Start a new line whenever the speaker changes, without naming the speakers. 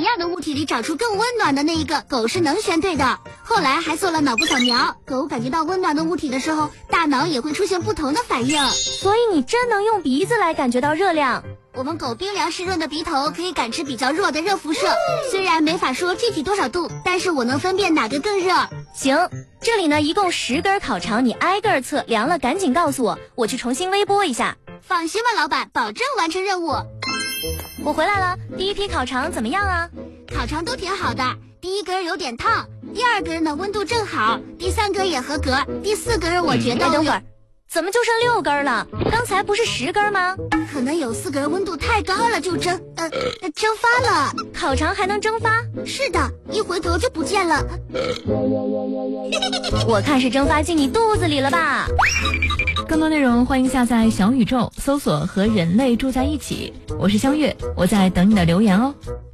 样的物体里找出更温暖的那一个，狗是能选对的。后来还做了脑部扫描，狗感觉到温暖的物体的时候，大脑也会出现不同的反应。
所以你真能用鼻子来感觉到热量。
我们狗冰凉湿润的鼻头可以感知比较弱的热辐射，虽然没法说具体多少度，但是我能分辨哪个更热。
行，这里呢一共10根烤肠，你挨个测量了赶紧告诉我，我去重新微波一下。
放心吧老板，保证完成任务。
我回来了，第一批烤肠怎么样啊？
烤肠都挺好的，第1根有点烫，第2根呢温度正好，第3根也合格，第4根我觉得
等会儿，怎么就剩6根了？刚才不是10根吗？
可能有4根温度太高了就蒸发了。
烤肠还能蒸发？
是的，一回头就不见了。
我看是蒸发进你肚子里了吧。
更多内容欢迎下载小宇宙，搜索和人类住在一起。我是香月，我在等你的留言哦。